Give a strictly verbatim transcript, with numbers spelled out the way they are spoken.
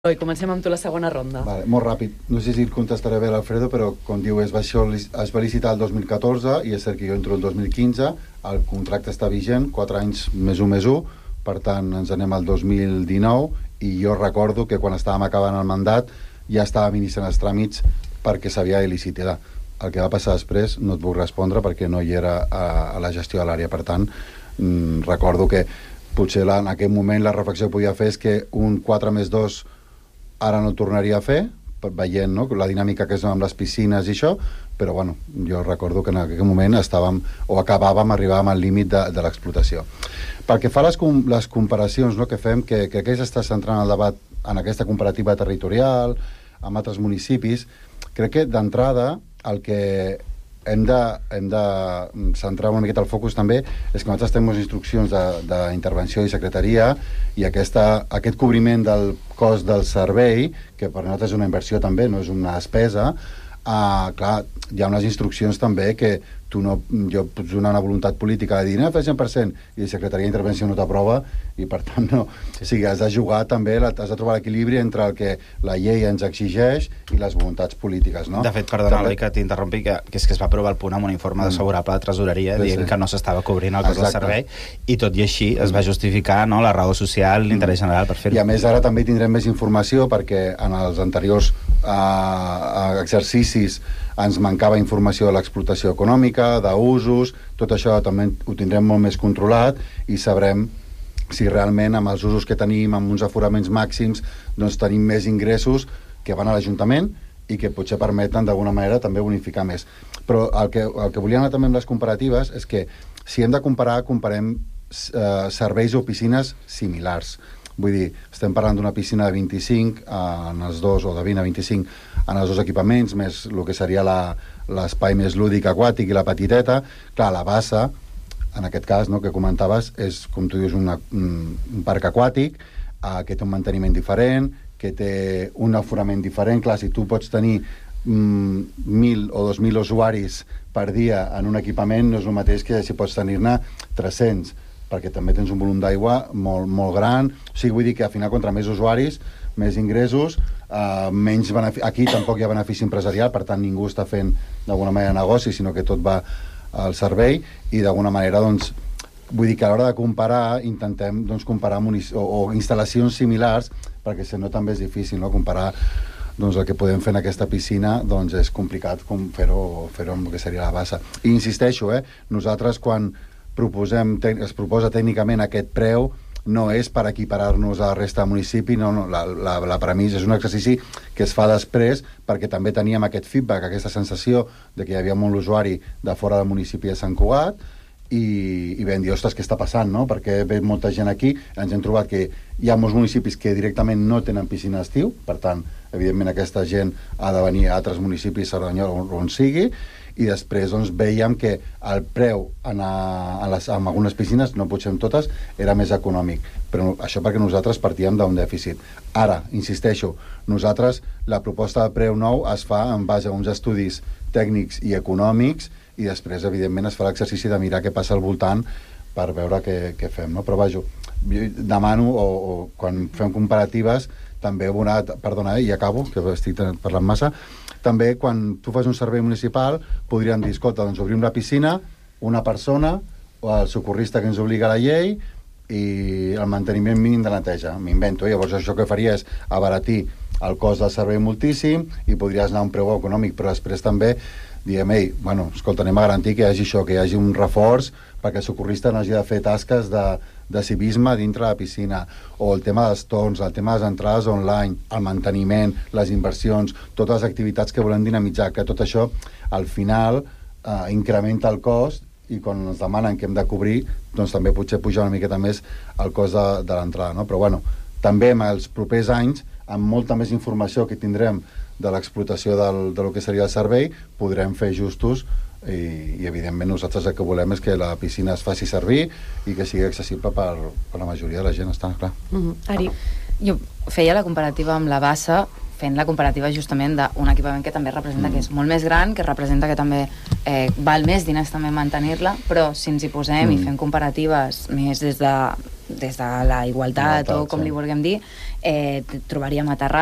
I comencem amb tu la segona ronda. Vale, molt ràpid. No sé si et contestaré bé l'Alfredo, però com diu, es va, es va licitar el dos mil catorze i és cert que jo entro el dos mil quinze, el contracte està vigent, quatre anys més un més un, per tant ens anem al dos mil dinou i jo recordo que quan estàvem acabant el mandat ja estàvem iniciant els tràmits perquè s'havia de licitar. El que va passar després no et puc respondre perquè no hi era a, a la gestió de l'àrea. Per tant, mmm, recordo que potser la, en aquell moment la reflexió que podia fer és que un quatre més dos ara no tornaria a fer, veient, no?, la dinàmica que és amb les piscines i això, però bueno, jo recordo que en aquell moment estàvem, o acabàvem, arribàvem al límit de, de l'explotació. Pel que fa a les, com, les comparacions, no?, que fem, que, que aquí s'està centrant el debat en aquesta comparativa territorial, amb altres municipis, crec que d'entrada el que hem de, hem de centrar una miqueta el focus també és que nosaltres tenim instruccions d'intervenció i secretaria i aquesta, aquest cobriment del cost del servei, que per nosaltres és una inversió també, no és una despesa, uh, clar, hi ha unes instruccions també que tu no, jo pots donar una voluntat política de dir, no, fer cent per cent, i la secretaria d'intervenció no t'aprova, i per tant no. Sí. O sigui, has de jugar també, has de trobar l'equilibri entre el que la llei ens exigeix i les voluntats polítiques, no? De fet, perdona, també... que t'interrompi, que, que és que es va aprovar el punt amb un informe mm. desfavorable de tresoreria sí, dient sí. que no s'estava cobrint el cost del servei, i tot i així es va justificar, no?, la raó social, l'interès general per fer-ho. I a més ara també tindrem més informació perquè en els anteriors uh, exercicis ens mancava informació de l'explotació econòmica, d'usos, tot això també ho tindrem molt més controlat i sabrem si realment amb els usos que tenim, amb uns aforaments màxims, doncs tenim més ingressos que van a l'Ajuntament i que potser permeten d'alguna manera també bonificar més. Però el que, el que volia anar també amb les comparatives és que si hem de comparar, comparem eh, serveis o piscines similars. Vull dir, estem parlant d'una piscina de vint-i-cinc en els dos, o de vint a vint-i-cinc en els dos equipaments, més el que seria l'espai més lúdic aquàtic i la petiteta. Clar, la bassa, en aquest cas, no, que comentaves, és, com tu dius, una, un, un parc aquàtic eh, que té un manteniment diferent, que té un aforament diferent. Clar, si tu pots tenir mm, mil o dos mil usuaris per dia en un equipament, no és el mateix que si pots tenir-ne tres-cents, perquè també tens un volum d'aigua molt, molt gran. O sigui, vull dir que al final, contra més usuaris, més ingressos, eh, menys benefici. Aquí tampoc hi ha benefici empresarial, per tant ningú està fent d'alguna manera negoci, sinó que tot va al servei, i d'alguna manera, doncs, vull dir que a l'hora de comparar, intentem doncs, comparar munic- o, o instal·lacions similars, perquè si no també és difícil, no?, comparar doncs, el que podem fer en aquesta piscina, doncs és complicat com fer-ho fer-ho amb el que seria la bassa. I insisteixo, eh, nosaltres quan proposem, es proposa tècnicament aquest preu, no és per equiparar-nos a la resta de municipi, no, no, la, la, la premissa és un exercici que es fa després perquè també teníem aquest feedback, aquesta sensació de que hi havia molt usuari de fora del municipi de Sant Cugat i, i vam dir, ostres, què està passant, no? Perquè ve molta gent aquí, ens hem trobat que hi ha molts municipis que directament no tenen piscina d'estiu, per tant, evidentment aquesta gent ha de venir a altres municipis, Cerdanyola o on sigui, i després doncs, veiem que el preu en, a, en, les, en algunes piscines, no potser en totes, era més econòmic. Però això perquè nosaltres partíem d'un dèficit. Ara, insisteixo, nosaltres la proposta de preu nou es fa en base a uns estudis tècnics i econòmics i després, evidentment, es fa l'exercici de mirar què passa al voltant per veure què, què fem. No? Però vaja, jo demano, o, o quan fem comparatives, també una, perdona, eh, i acabo, que estic parlant massa, també quan tu fas un servei municipal podríem dir, escolta, doncs obrim la piscina, una persona, o el socorrista que ens obliga a la llei, i el manteniment mínim de neteja. M'invento, eh? Llavors això que faria és abaratir el cost del servei moltíssim i podries anar a un preu econòmic, però després també diem, ei, bueno, escolta, anem a garantir que hi hagi això, que hi hagi un reforç perquè el socorrista no hagi de fer tasques de, de civisme dintre la piscina, o el tema dels torns, el tema de les entrades online, el manteniment, les inversions, totes les activitats que volem dinamitzar, que tot això al final eh, incrementa el cost i quan ens demanen que hem de cobrir, doncs també potser puja una miqueta més el cost de, de l'entrada, no? Però bueno, també en els propers anys, amb molta més informació que tindrem de l'explotació del, de lo que seria el servei, podrem fer ajustos i, i evidentment nosaltres el que volem és que la piscina es faci servir i que sigui accessible per, per la majoria de la gent, està clar. Mm-hmm. Ari, jo feia la comparativa amb la bassa, fent la comparativa justament d'un equipament que també representa mm. que és molt més gran, que representa que també eh, val més diners també mantenir-la, però si ens hi posem mm. i fem comparatives més des de des de la igualtat, Igualtat, o com sí. li vulguem dir, eh, trobaríem a Terrassa